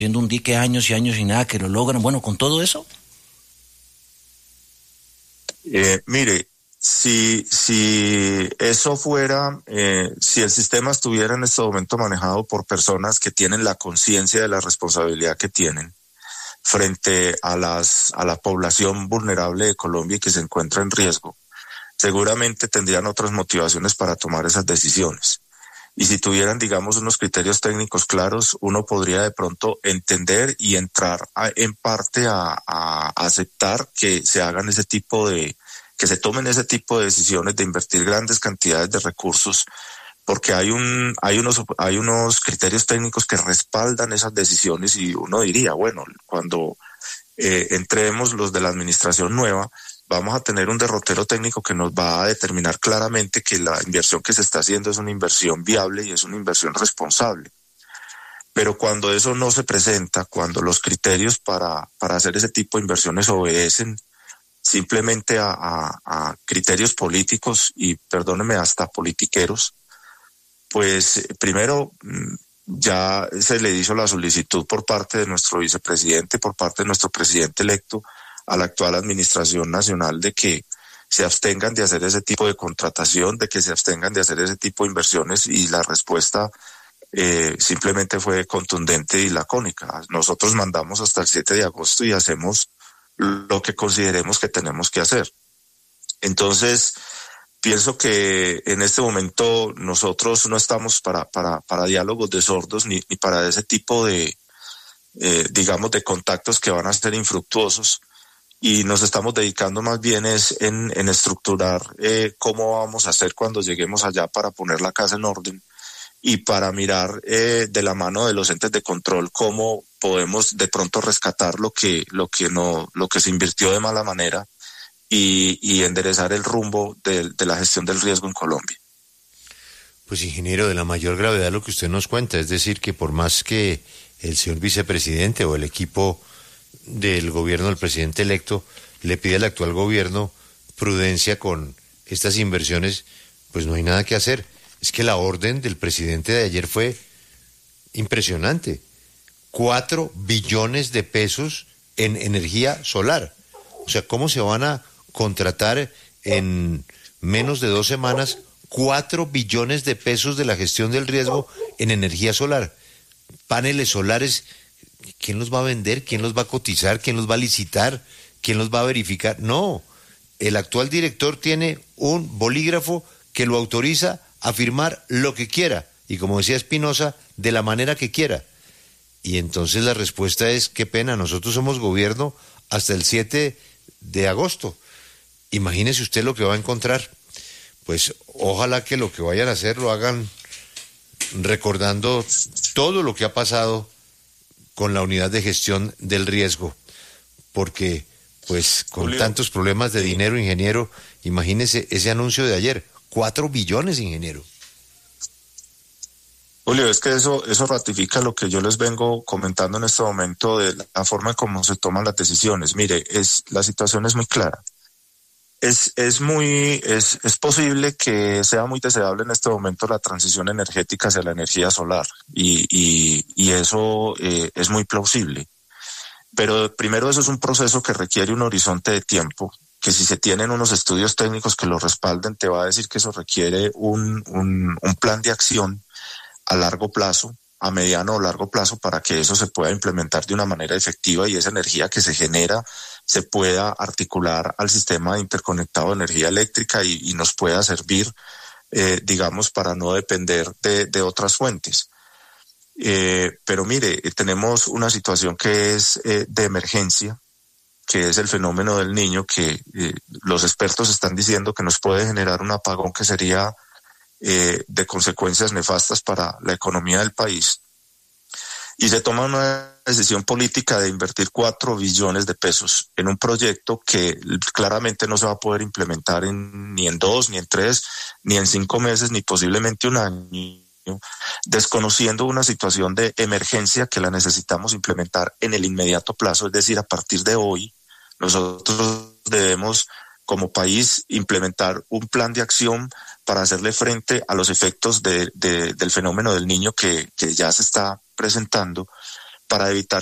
Viendo un dique años y años y nada que lo logran. Bueno, con todo eso. Mire, si eso fuera, si el sistema estuviera en este momento manejado por personas que tienen la conciencia de la responsabilidad que tienen frente a la población vulnerable de Colombia y que se encuentra en riesgo, seguramente tendrían otras motivaciones para tomar esas decisiones. Y si tuvieran, digamos, unos criterios técnicos claros, uno podría de pronto entender y entrar en parte a aceptar que se hagan que se tomen ese tipo de decisiones de invertir grandes cantidades de recursos, porque hay unos criterios técnicos que respaldan esas decisiones y uno diría, bueno, cuando entremos los de la administración nueva, vamos a tener un derrotero técnico que nos va a determinar claramente que la inversión que se está haciendo es una inversión viable y es una inversión responsable. Pero cuando eso no se presenta, cuando los criterios para hacer ese tipo de inversiones obedecen simplemente a criterios políticos y, perdóneme, hasta politiqueros, pues primero ya se le hizo la solicitud por parte de nuestro vicepresidente, por parte de nuestro presidente electo, a la actual administración nacional de que se abstengan de hacer ese tipo de contratación, de que se abstengan de hacer ese tipo de inversiones, y la respuesta simplemente fue contundente y lacónica. Nosotros mandamos hasta el 7 de agosto y hacemos lo que consideremos que tenemos que hacer. Entonces, pienso que en este momento nosotros no estamos para diálogos de sordos ni para ese tipo de, digamos, de contactos que van a ser infructuosos. Y nos estamos dedicando más bien en estructurar cómo vamos a hacer cuando lleguemos allá para poner la casa en orden y para mirar de la mano de los entes de control cómo podemos de pronto rescatar lo que se invirtió de mala manera y enderezar el rumbo de la gestión del riesgo en Colombia. Pues, ingeniero, de la mayor gravedad lo que usted nos cuenta, es decir, que por más que el señor vicepresidente o el equipo del gobierno del presidente electo le pide al actual gobierno prudencia con estas inversiones, pues no hay nada que hacer. Es que la orden del presidente de ayer fue impresionante. 4 billones de pesos en energía solar. O sea, ¿cómo se van a contratar en menos de 2 semanas 4 billones de pesos de la gestión del riesgo en energía solar? Paneles solares. ¿Quién los va a vender? ¿Quién los va a cotizar? ¿Quién los va a licitar? ¿Quién los va a verificar? No, el actual director tiene un bolígrafo que lo autoriza a firmar lo que quiera, y como decía Espinosa, de la manera que quiera. Y entonces la respuesta es, qué pena, nosotros somos gobierno hasta el 7 de agosto. Imagínese usted lo que va a encontrar. Pues ojalá que lo que vayan a hacer lo hagan recordando todo lo que ha pasado con la unidad de gestión del riesgo, porque pues con Julio, tantos problemas de dinero, ingeniero, imagínese ese anuncio de ayer, 4 billones, ingeniero. Julio, es que eso ratifica lo que yo les vengo comentando en este momento de la forma en cómo se toman las decisiones. Mire, la situación es muy clara. Es posible que sea muy deseable en este momento la transición energética hacia la energía solar y eso es muy plausible. Pero primero eso es un proceso que requiere un horizonte de tiempo, que si se tienen unos estudios técnicos que lo respalden, te va a decir que eso requiere un plan de acción a largo plazo, a mediano o largo plazo, para que eso se pueda implementar de una manera efectiva y esa energía que se genera se pueda articular al sistema interconectado de energía eléctrica y nos pueda servir, digamos, para no depender de otras fuentes. Pero mire, tenemos una situación que es de emergencia, que es el fenómeno del Niño, que los expertos están diciendo que nos puede generar un apagón que sería de consecuencias nefastas para la economía del país. Y se toma una decisión política de invertir 4 billones de pesos en un proyecto que claramente no se va a poder implementar ni en 2, ni en 3, ni en 5 meses, ni posiblemente un año, desconociendo una situación de emergencia que la necesitamos implementar en el inmediato plazo. Es decir, a partir de hoy, nosotros debemos como país implementar un plan de acción para hacerle frente a los efectos del fenómeno del Niño que ya se está presentando, para evitar